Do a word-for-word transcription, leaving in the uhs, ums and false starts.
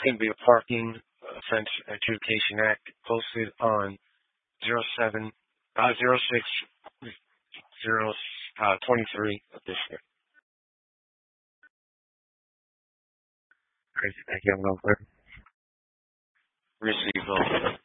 going to be a parking offense adjudication act posted on zero seven uh, zero six zero uh, twenty-three of this year. Crazy, thank you. I'm going to receive those.